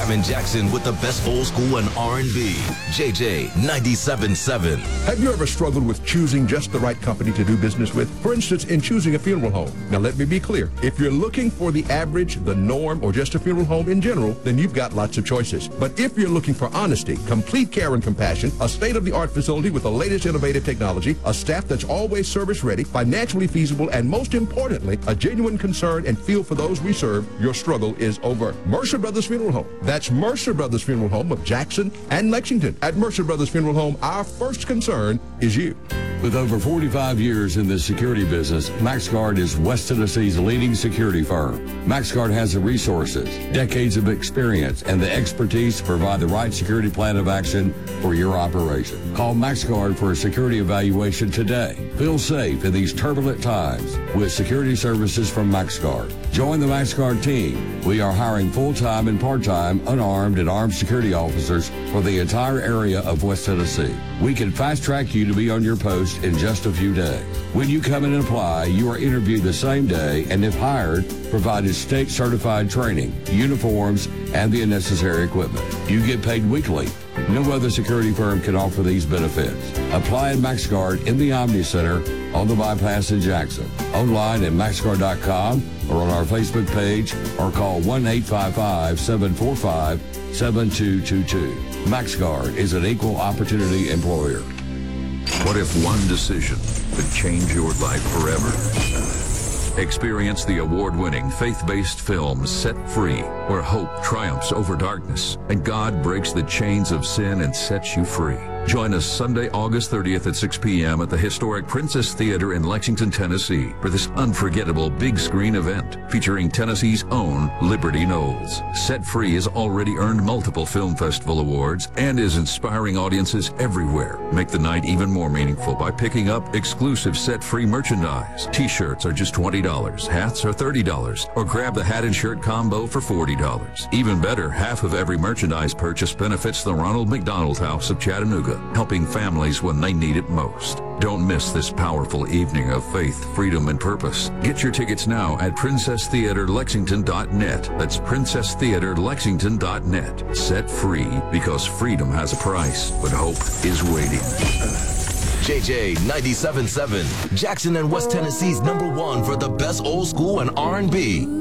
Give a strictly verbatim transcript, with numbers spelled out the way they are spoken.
Time in Jackson with the best old school and R and B. J J ninety-seven point seven. Have you ever struggled with choosing just the right company to do business with? For instance, in choosing a funeral home. Now, let me be clear. If you're looking for the average, the norm, or just a funeral home in general, then you've got lots of choices. But if you're looking for honesty, complete care and compassion, a state-of-the-art facility with the latest innovative technology, a staff that's always service-ready, financially feasible, and most importantly, a genuine concern and feel for those we serve, your struggle is over. Mercer Brothers Funeral Home. That's Mercer Brothers Funeral Home of Jackson and Lexington. At Mercer Brothers Funeral Home, our first concern is you. With over forty-five years in the security business, MaxGuard is West Tennessee's leading security firm. MaxGuard has the resources, decades of experience, and the expertise to provide the right security plan of action for your operation. Call MaxGuard for a security evaluation today. Feel safe in these turbulent times with security services from MaxGuard. Join the MaxGuard team. We are hiring full-time and part-time unarmed and armed security officers for the entire area of West Tennessee. We can fast-track you to be on your post in just a few days. When you come in and apply, you are interviewed the same day and, if hired, provided state-certified training, uniforms, and the necessary equipment. You get paid weekly. No other security firm can offer these benefits. Apply at MaxGuard in the Omni Center on the bypass in Jackson. Online at max guard dot com or on our Facebook page, or call one eight five five, seven four five, seven two two two. MaxGuard is an equal opportunity employer. What if one decision could change your life forever? Experience the award-winning faith-based film Set Free, where hope triumphs over darkness and God breaks the chains of sin and sets you free. Join us Sunday, August thirtieth at six p.m. at the historic Princess Theater in Lexington, Tennessee for this unforgettable big screen event featuring Tennessee's own Liberty Knowles. Set Free has already earned multiple film festival awards and is inspiring audiences everywhere. Make the night even more meaningful by picking up exclusive Set Free merchandise. T-shirts are just twenty dollars, hats are thirty dollars, or grab the hat and shirt combo for forty dollars. Even better, half of every merchandise purchase benefits the Ronald McDonald House of Chattanooga, helping families when they need it most. Don't miss this powerful evening of faith, freedom, and purpose. Get your tickets now at princess theater lexington dot net. That's princess theater lexington dot net. Set free, because freedom has a price, but hope is waiting. J J ninety-seven point seven, Jackson and West Tennessee's number one for the best old school and R and B.